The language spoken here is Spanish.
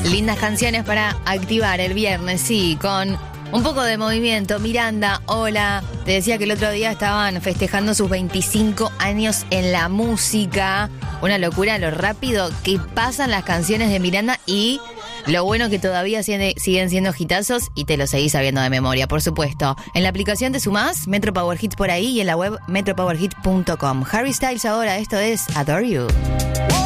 Lindas canciones para activar el viernes, sí, con un poco de movimiento. Miranda, hola. Te decía que el otro día estaban festejando sus 25 años en la música. Una locura lo rápido que pasan las canciones de Miranda y lo bueno que todavía siguen siendo hitazos y te lo seguís sabiendo de memoria, por supuesto. En la aplicación te sumás, Metro Power Hits por ahí y en la web metropowerhits.com. Harry Styles ahora, esto es Adore You.